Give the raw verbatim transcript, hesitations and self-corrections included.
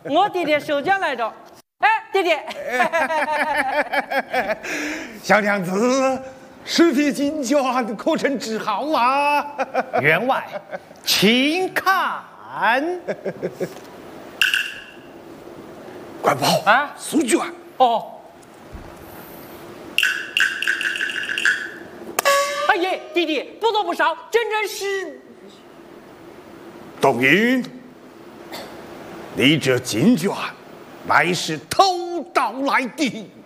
我弟弟收奖来着。哎，弟弟， 小娘子，十题金卷可曾治好啊？ 员外，请看。 官宝啊， 书卷。 哦。哎耶，弟弟，不多不少，整整是。 董云，你这金卷乃是偷盗来的。